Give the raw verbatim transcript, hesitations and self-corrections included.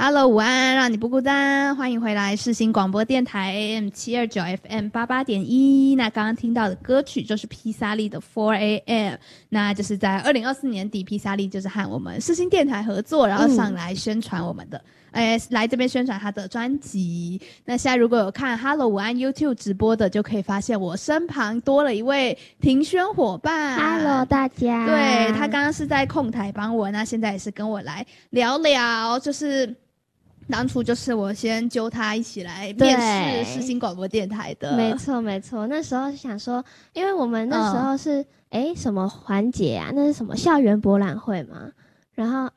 Hello， 午安，让你不孤单，欢迎回来世新广播电台 A M 七二九 F M 八八点一。那刚刚听到的歌曲就是披萨利的 four A M， 那就是在二零二四年底，披萨利就是和我们世新电台合作，然后上来宣传我们的。嗯哎，来这边宣传他的专辑。那现在如果有看 Hello 午安 YouTube 直播的，就可以发现我身旁多了一位庭轩伙伴。 Hello 大家， 对，他刚刚是在控台帮我，那现在也是跟我来聊聊，就是当初就是我先揪他一起来面试世新广播电台的。 没错没错，那时候想说，因为我们那时候是哎、嗯、什么环节啊？那是什么校园博览会吗？然后